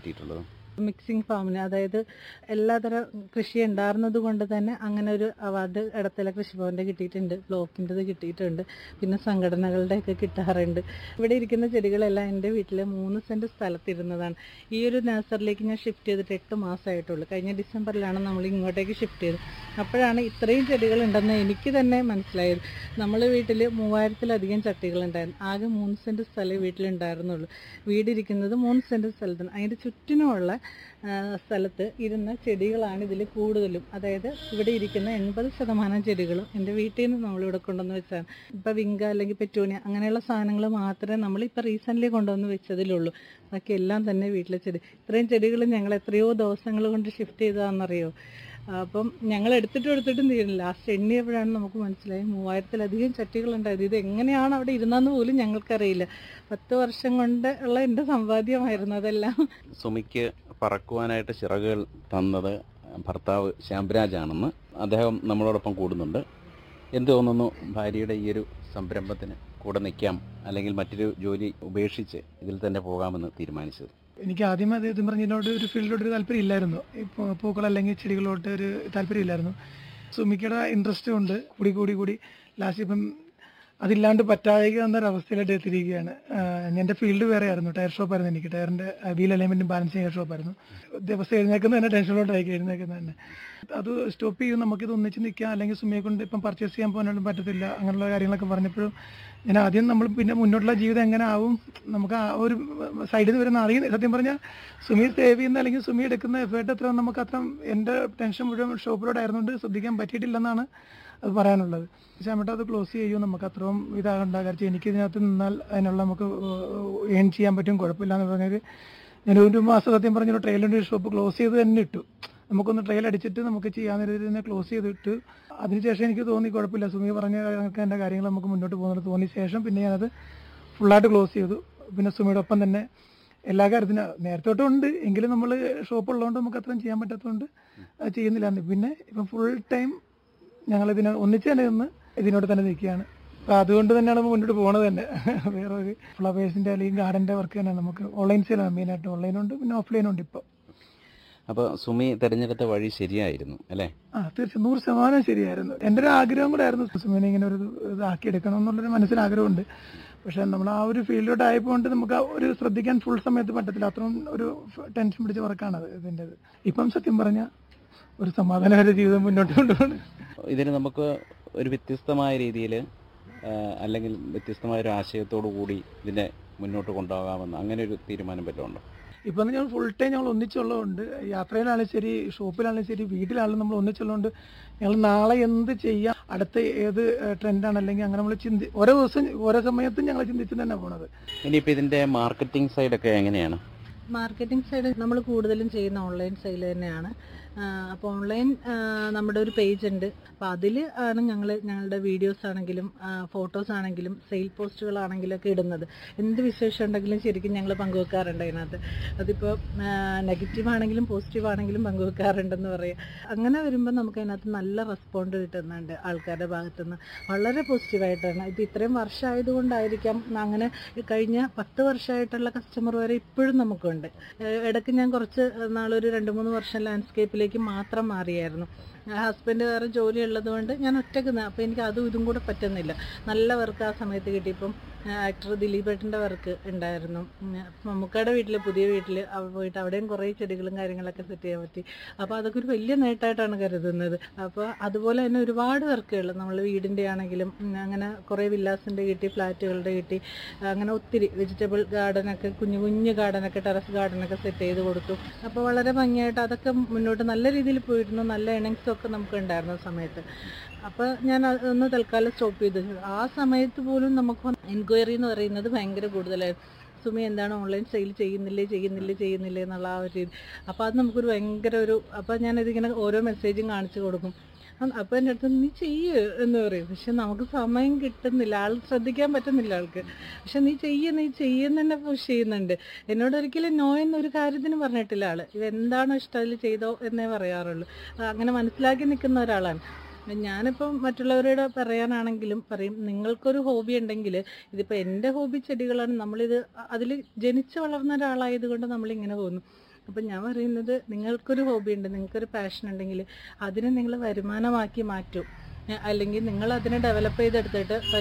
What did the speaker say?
കിട്ടിയിട്ടുള്ളത്? മിക്സിംഗ് ഫാമിന്, അതായത് എല്ലാതരം കൃഷി ഉണ്ടായിരുന്നത് കൊണ്ട് തന്നെ അങ്ങനെ ഒരു അവാർഡ് ഇടത്തല കൃഷിഭവൻ്റെ കിട്ടിയിട്ടുണ്ട്, ബ്ലോക്കിൻ്റെത് കിട്ടിയിട്ടുണ്ട്, പിന്നെ സംഘടനകളുടെയൊക്കെ കിട്ടാറുണ്ട്. ഇവിടെ ഇരിക്കുന്ന ചെടികളെല്ലാം എൻ്റെ വീട്ടിൽ 3 സെൻറ്റ് സ്ഥലത്തിരുന്നതാണ്. ഈ ഒരു നഴ്സറിയിലേക്ക് ഞാൻ ഷിഫ്റ്റ് ചെയ്തിട്ട് 8 മാസമായിട്ടുള്ളൂ. കഴിഞ്ഞ ഡിസംബറിലാണ് നമ്മൾ ഇങ്ങോട്ടേക്ക് ഷിഫ്റ്റ് ചെയ്തത്. അപ്പോഴാണ് ഇത്രയും ചെടികളുണ്ടെന്ന് എനിക്ക് തന്നെ മനസ്സിലായത്. നമ്മൾ വീട്ടിൽ 3000-ലധികം ചട്ടികളുണ്ടായിരുന്നു. ആകെ 3 സെൻറ്റ് സ്ഥലമേ വീട്ടിലുണ്ടായിരുന്നുള്ളൂ. വീടിരിക്കുന്നത് 3 സെൻറ്റ് സ്ഥലത്താണ്. അതിൻ്റെ ചുറ്റിനുമുള്ള സ്ഥലത്ത് ഇരുന്ന ചെടികളാണ് ഇതിൽ കൂടുതലും. അതായത് ഇവിടെ ഇരിക്കുന്ന 80% ചെടികളും എൻ്റെ വീട്ടിൽ നിന്ന് നമ്മളിവിടെ കൊണ്ടുവന്ന് വെച്ചാണ്. ഇപ്പോൾ വിങ്ക അല്ലെങ്കിൽ പെറ്റൂണിയ അങ്ങനെയുള്ള സാധനങ്ങൾ മാത്രമേ നമ്മളിപ്പോൾ റീസെൻ്റ്ലി കൊണ്ടുവന്ന് വെച്ചതിലുള്ളൂ. ബാക്കി എല്ലാം തന്നെ വീട്ടിലെ ചെടി. ഇത്രയും ചെടികൾ ഞങ്ങൾ എത്രയോ ദിവസങ്ങൾ കൊണ്ട് ഷിഫ്റ്റ് ചെയ്തതാണെന്നറിയോ. അപ്പം ഞങ്ങൾ എടുത്തിട്ടും തീരുന്നില്ല. ലാസ്റ്റ് എണ്ണിയപ്പോഴാണ് നമുക്ക് മനസ്സിലായി 3000-ലധികം ചട്ടികളുണ്ടായത്. ഇത് എങ്ങനെയാണ് അവിടെ ഇരുന്നതെന്ന് പോലും ഞങ്ങൾക്കറിയില്ല. 10 വർഷം കൊണ്ട് ഉള്ള എൻ്റെ സമ്പാദ്യമായിരുന്നു അതെല്ലാം. സുമിക്ക് പറക്കുവാനായിട്ട് ചിറകുകൾ തന്നത് ഭർത്താവ് ശ്യാംരാജാണെന്ന് അദ്ദേഹം നമ്മളോടൊപ്പം കൂടുന്നുണ്ട്. എന്ത് തോന്നുന്നു, ഭാര്യയുടെ ഈ ഒരു സംരംഭത്തിന് കൂടെ നിൽക്കാം അല്ലെങ്കിൽ മറ്റൊരു ജോലി ഉപേക്ഷിച്ച് ഇതിൽ തന്നെ പോകാമെന്ന് തീരുമാനിച്ചത്? എനിക്ക് ആദ്യമേ അദ്ദേഹം പറഞ്ഞതിനോട് ഒരു ഫീൽഡിലോട്ട് ഒരു താല്പര്യം ഇല്ലായിരുന്നു. ഇപ്പോൾ പൂക്കൾ അല്ലെങ്കിൽ ചെടികളോട്ട് ഒരു താല്പര്യം ഇല്ലായിരുന്നു. സുമിക്കയുടെ ഇൻട്രസ്റ്റ് കൊണ്ട് കൂടി ലാസ്റ്റ് ഇപ്പം അതില്ലാണ്ട് പറ്റാതെ എന്നൊരവസ്ഥയിലായിട്ട് എത്തിയിരിക്കുകയാണ്. എൻ്റെ ഫീൽഡ് വേറെ ആയിരുന്നു, ടയർ ഷോപ്പായിരുന്നു. എനിക്ക് ടയറിൻ്റെ വീൽ അലൈൻമെൻറ്റും ബാലൻസിങ് ഷോപ്പായിരുന്നു. ദിവസം എഴുന്നേക്കുന്നത് തന്നെ ടെൻഷനിലോട്ടായി എഴുന്നേക്കുന്നത് തന്നെ. അത് സ്റ്റോപ്പ് ചെയ്യും, നമുക്കിത് ഒന്നിച്ച് നിൽക്കാം, അല്ലെങ്കിൽ സുമിയെ കൊണ്ട് ഇപ്പം പർച്ചേസ് ചെയ്യാൻ പോകാനൊന്നും പറ്റത്തില്ല, അങ്ങനെയുള്ള കാര്യങ്ങളൊക്കെ പറഞ്ഞപ്പോഴും ഞാൻ ആദ്യം നമ്മൾ പിന്നെ മുന്നോട്ടുള്ള ജീവിതം എങ്ങനെ ആവും നമുക്ക് ആ ഒരു സൈഡിൽ നിന്ന് വരുന്ന അറിയുന്ന. സത്യം പറഞ്ഞാൽ സുമി സേവ് ചെയ്യുന്ന അല്ലെങ്കിൽ സുമി എടുക്കുന്ന എഫേർട്ട് എത്ര നമുക്ക് അത്ര എൻ്റെ ടെൻഷൻ മുഴുവൻ ഷോപ്പിലോട്ടായിരുന്നുകൊണ്ട് ശ്രദ്ധിക്കാൻ പറ്റിയിട്ടില്ലെന്നാണ് അത് പറയാനുള്ളത്. പക്ഷേ അമ്മട്ട് അത് ക്ലോസ് ചെയ്യും, നമുക്ക് അത്രയും ഇതാകണ്ട. കാരണം എനിക്ക് ഇതിനകത്ത് നിന്നാൽ അതിനുള്ള നമുക്ക് ഏൺ ചെയ്യാൻ പറ്റും, കുഴപ്പമില്ല എന്ന് പറഞ്ഞാൽ ഞാൻ 1 മാസം സത്യം പറഞ്ഞൊരു ട്രെയിലിൻ്റെ ഷോപ്പ് ക്ലോസ് ചെയ്ത് തന്നെ ഇട്ടു. നമുക്കൊന്ന് ട്രെയിൽ അടിച്ചിട്ട് നമുക്ക് ചെയ്യാവുന്ന രീതിയിൽ തന്നെ ക്ലോസ് ചെയ്തിട്ട് അതിനുശേഷം എനിക്ക് തോന്നി കുഴപ്പമില്ല, സുമി പറഞ്ഞ എൻ്റെ കാര്യങ്ങൾ നമുക്ക് മുന്നോട്ട് പോകുന്നത് തോന്നിയ ശേഷം പിന്നെ ഞാനത് ഫുള്ളായിട്ട് ക്ലോസ് ചെയ്തു. പിന്നെ സുമിയുടെ ഒപ്പം തന്നെ എല്ലാ കാര്യത്തിനും നേരത്തെ തൊട്ടും ഉണ്ട്, എങ്കിലും നമ്മൾ ഷോപ്പ് ഉള്ളതുകൊണ്ട് നമുക്ക് അത്രയും ചെയ്യാൻ പറ്റാത്തതുകൊണ്ട് അത് ചെയ്യുന്നില്ല. പിന്നെ ഇപ്പം ഫുൾ ടൈം ഞങ്ങളിതിനെ ഒന്നിച്ച് തന്നെ നിന്ന് ഇതിനോട് തന്നെ നിൽക്കുകയാണ്. അപ്പോൾ അതുകൊണ്ട് തന്നെയാണ് നമ്മൾ മുന്നോട്ട് പോകുന്നത് തന്നെ. വേറെ ഒരു ഫ്ലവേഴ്സിൻ്റെ അല്ലെങ്കിൽ ഗാർഡൻ്റെ വർക്ക് തന്നെ നമുക്ക് ഓൺലൈൻ സെയിലാണ് മെയിനായിട്ട്. ഓൺലൈനുണ്ട്, പിന്നെ ഓഫ്ലൈനുണ്ട് ഇപ്പോൾ. അപ്പോൾ സുമി തിരഞ്ഞെടുത്ത വഴി ശരിയായിരുന്നു അല്ലേ? തീർച്ചയായും 100% ശരിയായിരുന്നു. എൻ്റെ ഒരു ആഗ്രഹം കൂടെ ആയിരുന്നു സുമിനെ ഇങ്ങനെ ഒരു ഇതാക്കിയെടുക്കണം എന്നുള്ളൊരു മനസ്സിലാഗ്രഹമുണ്ട്. പക്ഷേ നമ്മൾ ആ ഒരു ഫീൽഡിലോട്ട് ആയതുകൊണ്ട് നമുക്ക് ആ ഒരു ശ്രദ്ധിക്കാൻ ഫുൾ സമയത്ത് പറ്റത്തില്ല. അത്രയും ഒരു ടെൻഷൻ പിടിച്ച വർക്കാണ് ഇതിൻ്റെത്. ഇപ്പം സത്യം പറഞ്ഞാൽ ഒരു സമാധാനപര ജീവിതം മുന്നോട്ട് കൊണ്ടുപോകണം. ഇതിന് നമുക്ക് ഒരു വ്യത്യസ്തമായ രീതിയിൽ അല്ലെങ്കിൽ വ്യത്യസ്തമായൊരു ആശയത്തോടു കൂടി ഇതിനെ മുന്നോട്ട് കൊണ്ടുപോകാമെന്ന് അങ്ങനെ ഒരു തീരുമാനം വല്ലതുണ്ടോ? ഇപ്പം ഞങ്ങൾ ഫുൾ ടൈം ഞങ്ങൾ ഒന്നിച്ചുള്ളതുകൊണ്ട്, യാത്രയിലാണെങ്കിലും ശരി വീട്ടിലാണെങ്കിലും ശരി വീട്ടിലാണെങ്കിലും നമ്മൾ ഒന്നിച്ചുള്ളതുകൊണ്ട് ഞങ്ങൾ നാളെ എന്ത് ചെയ്യാം, അടുത്ത ഏത് ട്രെൻഡാണ് അല്ലെങ്കിൽ അങ്ങനെ നമ്മൾ ഓരോ ദിവസം ഓരോ സമയത്തും ഞങ്ങൾ ചിന്തിച്ച് തന്നെ പോണത്. ഇനിയിപ്പോൾ ഇതിൻ്റെ മാർക്കറ്റിംഗ് സൈഡൊക്കെ എങ്ങനെയാണ്? മാർക്കറ്റിംഗ് സൈഡ് നമ്മൾ കൂടുതലും ചെയ്യുന്ന ഓൺലൈൻ സെയിൽ തന്നെയാണ്. അപ്പോൾ ഓൺലൈൻ നമ്മുടെ ഒരു പേജ് ഉണ്ട്. അപ്പോൾ അതിൽ ആണ് ഞങ്ങളുടെ വീഡിയോസ് ആണെങ്കിലും ഫോട്ടോസ് ആണെങ്കിലും സെയിൽ പോസ്റ്റുകളാണെങ്കിലും ഒക്കെ ഇടുന്നത്. എന്ത് വിശേഷം ഉണ്ടെങ്കിലും ശരിക്കും ഞങ്ങൾ പങ്കുവെക്കാറുണ്ട് അതിനകത്ത്. അതിപ്പോൾ നെഗറ്റീവ് ആണെങ്കിലും പോസിറ്റീവ് ആണെങ്കിലും പങ്കുവെക്കാറുണ്ടെന്ന് പറയാം. അങ്ങനെ വരുമ്പോൾ നമുക്ക് അതിനകത്ത് നല്ല റെസ്പോണ്ട് കിട്ടുന്നുണ്ട് ആൾക്കാരുടെ ഭാഗത്തുനിന്ന്. വളരെ പോസിറ്റീവായിട്ടാണ്. ഇത് ഇത്രയും വർഷമായതുകൊണ്ടായിരിക്കാം അങ്ങനെ കഴിഞ്ഞ 10 വർഷമായിട്ടുള്ള കസ്റ്റമർ വരെ ഇപ്പോഴും നമുക്കുണ്ട്. ഇടയ്ക്ക് ഞാൻ കുറച്ച് നാളൊരു 2-3 വർഷം ലാൻഡ്സ്കേപ്പിലേക്ക് മാത്രം മാറിയായിരുന്നു. ഹസ്ബൻഡ് വേറെ ജോലി ഉള്ളതുകൊണ്ട് ഞാൻ ഒറ്റയ്ക്ക്, അപ്പോൾ എനിക്ക് അതും ഇതും കൂടെ പറ്റുന്നില്ല. നല്ല വർക്ക് ആ സമയത്ത് കിട്ടി. ഇപ്പം ആക്ടർ ദിലീപേട്ടൻ്റെ വർക്ക് ഉണ്ടായിരുന്നു. മമ്മൂക്കയുടെ വീട്ടിൽ, പുതിയ വീട്ടിൽ പോയിട്ട് അവിടെയും കുറേ ചെടികളും കാര്യങ്ങളൊക്കെ സെറ്റ് ചെയ്യാൻ പറ്റി. അപ്പോൾ അതൊക്കെ ഒരു വലിയ നേട്ടമായിട്ടാണ് കരുതുന്നത്. അപ്പോൾ അതുപോലെ തന്നെ ഒരുപാട് വർക്കുകൾ നമ്മൾ വീടിൻ്റെ ആണെങ്കിലും അങ്ങനെ കുറേ വില്ലാസിൻ്റെ കിട്ടി, ഫ്ലാറ്റുകളുടെ കിട്ടി, അങ്ങനെ ഒത്തിരി വെജിറ്റബിൾ ഗാർഡനൊക്കെ, കുഞ്ഞു ഗാർഡനൊക്കെ, ടെറസ് ഗാർഡനൊക്കെ സെറ്റ് ചെയ്ത് കൊടുത്തു. അപ്പോൾ വളരെ ഭംഗിയായിട്ട് അതൊക്കെ മുന്നോട്ട് നല്ല രീതിയിൽ പോയിരുന്നു. നല്ല ഏണിങ്സും ഒക്കെ നമുക്ക് ഉണ്ടായിരുന്ന സമയത്ത്. അപ്പോൾ ഞാൻ ഒന്ന് തൽക്കാലം സ്റ്റോപ്പ് ചെയ്തു. ആ സമയത്ത് പോലും നമുക്ക് എൻക്വയറി എന്ന് പറയുന്നത് ഭയങ്കര കൂടുതലായിരുന്നു. സുമി എന്താണ് ഓൺലൈൻ സെയിൽ ചെയ്യുന്നില്ലേ എന്നുള്ള ആ ഒരു രീതി. അപ്പോൾ അത് നമുക്കൊരു ഭയങ്കര ഒരു, അപ്പോൾ ഞാനിതിങ്ങനെ ഓരോ മെസ്സേജും കാണിച്ചു കൊടുക്കും. അപ്പോൾ എൻ്റെ അടുത്ത് നീ ചെയ്യ് എന്ന് പറയും. പക്ഷെ നമുക്ക് സമയം കിട്ടുന്നില്ല, ആൾ ശ്രദ്ധിക്കാൻ പറ്റുന്നില്ല ആൾക്ക്. പക്ഷെ നീ ചെയ്യുന്ന തന്നെ പുഷ് ചെയ്യുന്നുണ്ട്. എന്നോട് ഒരിക്കലും നോ എന്നൊരു കാര്യത്തിന് പറഞ്ഞിട്ടില്ല ആൾ. ഇതെന്താണോ ഇഷ്ടം അതിൽ ചെയ്തോ എന്നേ പറയാറുള്ളൂ. അങ്ങനെ മനസ്സിലാക്കി നിൽക്കുന്ന ഒരാളാണ്. ഞാനിപ്പം മറ്റുള്ളവരോട് പറയാനാണെങ്കിലും പറയും, നിങ്ങൾക്കൊരു ഹോബി ഉണ്ടെങ്കിൽ, ഇതിപ്പോൾ എൻ്റെ ഹോബി ചെടികളാണ്, നമ്മളിത് അതിൽ ജനിച്ച് വളർന്ന ഒരാളായതുകൊണ്ട് നമ്മളിങ്ങനെ പോകുന്നു. അപ്പം ഞാൻ പറയുന്നത് നിങ്ങൾക്കൊരു ഹോബി ഉണ്ട്, നിങ്ങൾക്കൊരു പാഷൻ ഉണ്ടെങ്കിൽ അതിനെ നിങ്ങൾ വരുമാനമാക്കി മാറ്റും, അല്ലെങ്കിൽ നിങ്ങൾ അതിനെ ഡെവലപ്പ് ചെയ്തെടുത്തിട്ട്